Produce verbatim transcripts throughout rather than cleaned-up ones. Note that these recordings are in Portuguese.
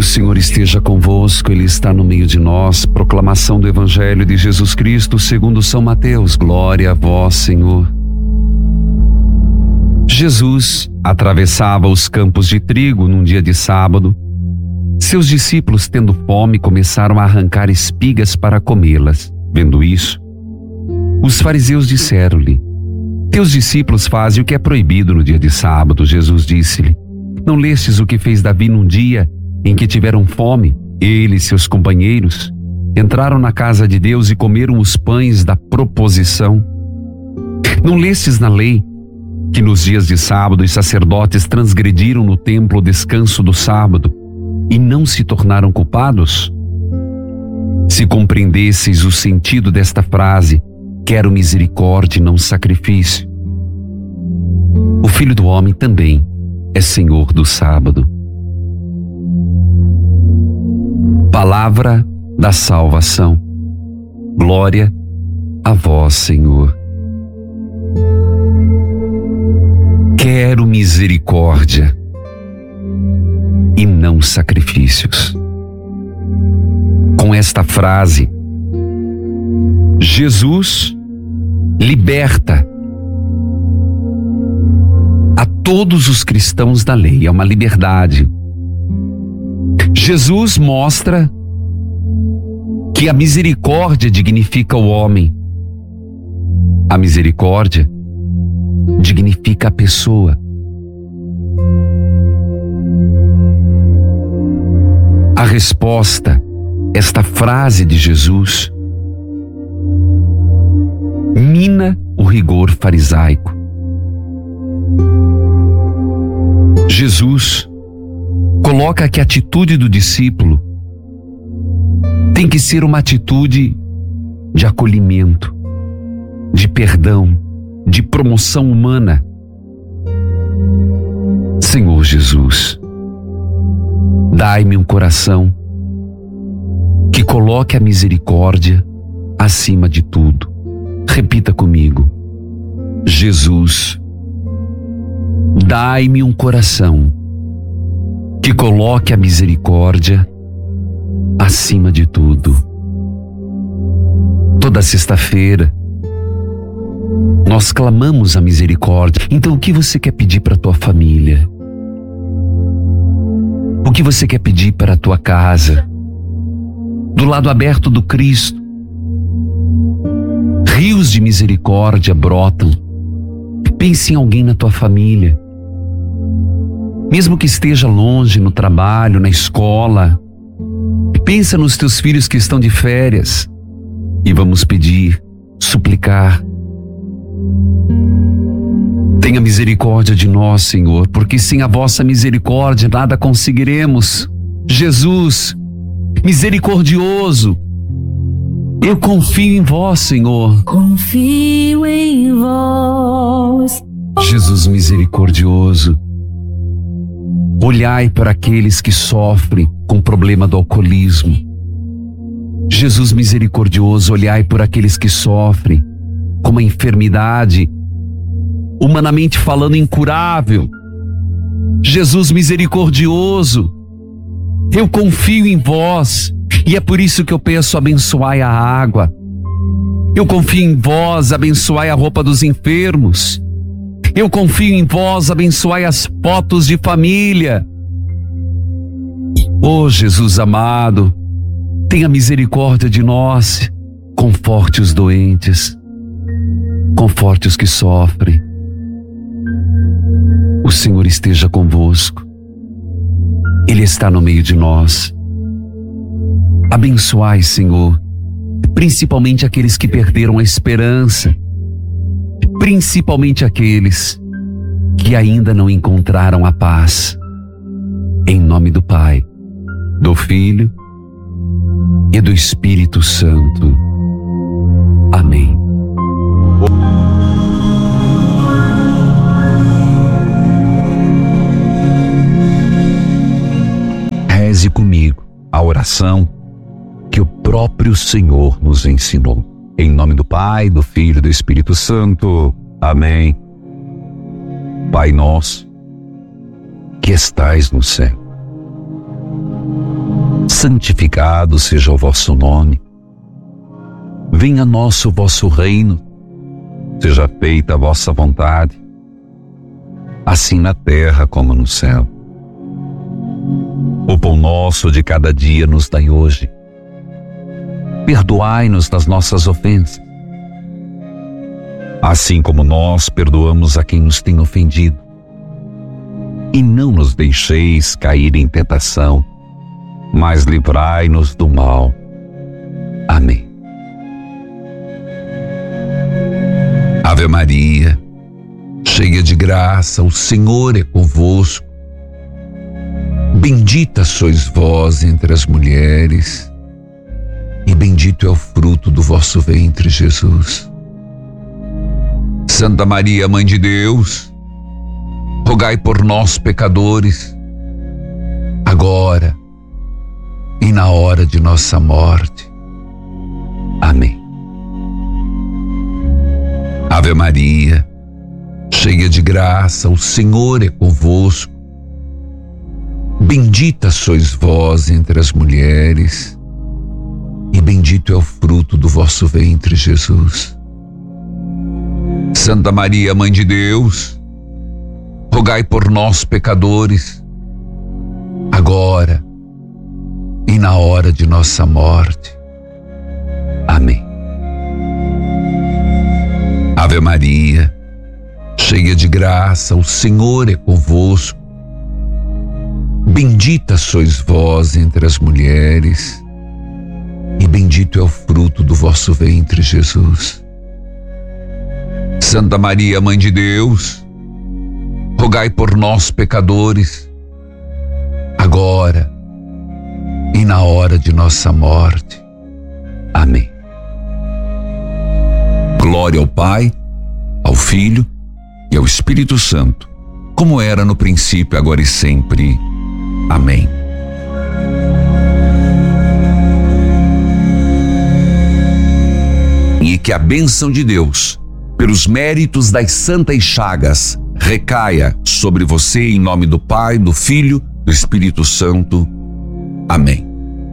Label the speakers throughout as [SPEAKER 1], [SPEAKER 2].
[SPEAKER 1] O Senhor esteja convosco, Ele está no meio de nós. Proclamação do Evangelho de Jesus Cristo segundo São Mateus. Glória a vós, Senhor. Jesus atravessava os campos de trigo num dia de sábado. Seus discípulos, tendo fome, começaram a arrancar espigas para comê-las. Vendo isso, os fariseus disseram-lhe: Teus discípulos fazem o que é proibido no dia de sábado. Jesus disse-lhe: Não lestes o que fez Davi num dia em que tiveram fome? Ele e seus companheiros entraram na casa de Deus e comeram os pães da proposição. Não lestes na lei que nos dias de sábado os sacerdotes transgrediram no templo o descanso do sábado e não se tornaram culpados? Se compreendesseis o sentido desta frase, quero misericórdia e não sacrifício, o Filho do Homem também é Senhor do sábado. Palavra da salvação. Glória a vós, Senhor. Quero misericórdia e não sacrifícios. Com esta frase, Jesus liberta a todos os cristãos da lei. É uma liberdade. Jesus mostra que a misericórdia dignifica o homem. A misericórdia dignifica a pessoa. A resposta, esta frase de Jesus, mina o rigor farisaico. Jesus coloca que a atitude do discípulo tem que ser uma atitude de acolhimento, de perdão, de promoção humana. Senhor Jesus, dai-me um coração que coloque a misericórdia acima de tudo. Repita comigo: Jesus, dai-me um coração que coloque a misericórdia acima de tudo. Toda sexta-feira nós clamamos a misericórdia. Então o que você quer pedir para a tua família? O que você quer pedir para a tua casa? Do lado aberto do Cristo, rios de misericórdia brotam. Pense em alguém na tua família, mesmo que esteja longe, no trabalho, na escola. Pensa nos teus filhos que estão de férias e vamos pedir, suplicar. Tenha misericórdia de nós, Senhor, porque sem a vossa misericórdia nada conseguiremos. Jesus, misericordioso, eu confio em vós, Senhor.
[SPEAKER 2] Confio em vós.
[SPEAKER 1] Jesus misericordioso, olhai para aqueles que sofrem com o problema do alcoolismo. Jesus misericordioso, olhai por aqueles que sofrem com uma enfermidade, humanamente falando, incurável. Jesus misericordioso, eu confio em vós e é por isso que eu peço: abençoai a água. Eu confio em vós, abençoai a roupa dos enfermos. Eu confio em vós, abençoai as fotos de família. Oh Jesus amado, tenha misericórdia de nós. Conforte os doentes, conforte os que sofrem. O Senhor esteja convosco, Ele está no meio de nós. Abençoai, Senhor, principalmente aqueles que perderam a esperança, principalmente aqueles que ainda não encontraram a paz. Em nome do Pai, do Filho e do Espírito Santo. Amém. Reze comigo a oração que o próprio Senhor nos ensinou. Em nome do Pai, do Filho e do Espírito Santo. Amém. Pai nosso, que estais no céu, santificado seja o vosso nome. Venha a nós o vosso reino, seja feita a vossa vontade, assim na terra como no céu. O pão nosso de cada dia nos dai hoje. Perdoai-nos das nossas ofensas, assim como nós perdoamos a quem nos tem ofendido. E não nos deixeis cair em tentação, mas livrai-nos do mal. Amém. Ave Maria, cheia de graça, o Senhor é convosco. Bendita sois vós entre as mulheres, e bendito é o fruto do vosso ventre, Jesus. Santa Maria, Mãe de Deus, rogai por nós, pecadores, agora e na hora de nossa morte. Amém. Ave Maria, cheia de graça, o Senhor é convosco. Bendita sois vós entre as mulheres, e bendito é o fruto do vosso ventre, Jesus. Santa Maria, Mãe de Deus, rogai por nós, pecadores, agora e na hora de nossa morte. Amém. Ave Maria, cheia de graça, o Senhor é convosco. Bendita sois vós entre as mulheres, e bendito é o fruto do vosso ventre, Jesus. Santa Maria, Mãe de Deus, rogai por nós, pecadores, agora e na hora de nossa morte. Amém. Glória ao Pai, ao Filho e ao Espírito Santo, como era no princípio, agora e sempre. Amém. E que a bênção de Deus, pelos méritos das santas chagas, recaia sobre você em nome do Pai, do Filho, do Espírito Santo. Amém.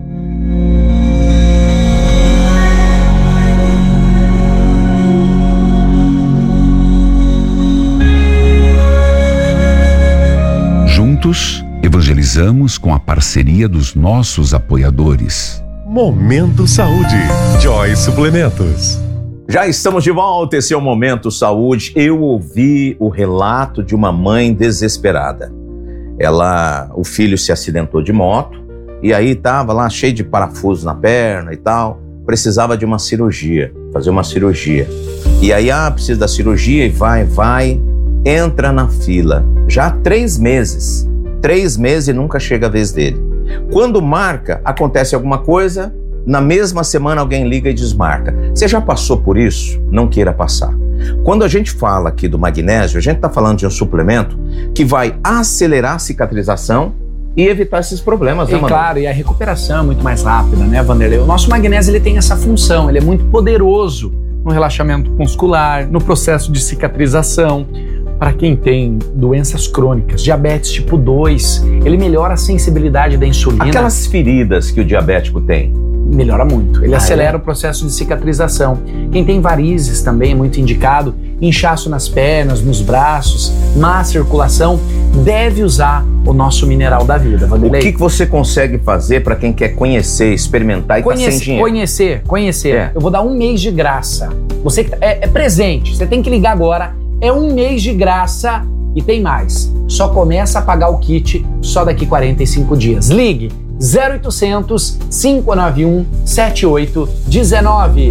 [SPEAKER 1] Juntos, evangelizamos com a parceria dos nossos apoiadores.
[SPEAKER 3] Momento Saúde, Joy Suplementos.
[SPEAKER 4] Já estamos de volta, esse é o Momento Saúde. Eu ouvi o relato de uma mãe desesperada. Ela, o filho se acidentou de moto e aí estava lá cheio de parafusos na perna e tal, precisava de uma cirurgia, fazer uma cirurgia. E aí, ah, precisa da cirurgia e vai, vai, entra na fila. Já há três meses, três meses e nunca chega a vez dele. Quando marca, acontece alguma coisa, na mesma semana alguém liga e desmarca. Você já passou por isso? Não queira passar. Quando a gente fala aqui do magnésio, a gente está falando de um suplemento que vai acelerar a cicatrização e evitar esses problemas, né,
[SPEAKER 5] E claro, e a recuperação é muito mais rápida, né, Vanderlei? O nosso magnésio ele tem essa função, ele é muito poderoso no relaxamento muscular, no processo de cicatrização. Para quem tem doenças crônicas, diabetes tipo dois, ele melhora a sensibilidade da insulina.
[SPEAKER 4] Aquelas feridas que o diabético tem,
[SPEAKER 5] melhora muito. Ele
[SPEAKER 4] ah,
[SPEAKER 5] acelera
[SPEAKER 4] é?
[SPEAKER 5] o processo de cicatrização. Quem tem varizes também é muito indicado. Inchaço nas pernas, nos braços, má circulação, deve usar o nosso mineral da vida, Vanderlei.
[SPEAKER 4] O que, que você consegue fazer para quem quer conhecer, experimentar e tá sem dinheiro?
[SPEAKER 5] Conhecer, conhecer.
[SPEAKER 4] É.
[SPEAKER 5] Eu vou dar um mês de graça. Você que tá, é, é presente, você tem que ligar agora. É um mês de graça e tem mais. Só começa a pagar o kit só daqui quarenta e cinco dias. Ligue zero oitocentos, cinco nove um, sete oito um nove.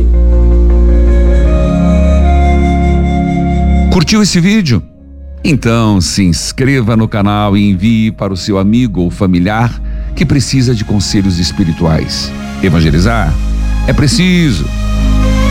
[SPEAKER 1] Curtiu esse vídeo? Então se inscreva no canal e envie para o seu amigo ou familiar que precisa de conselhos espirituais. Evangelizar é preciso.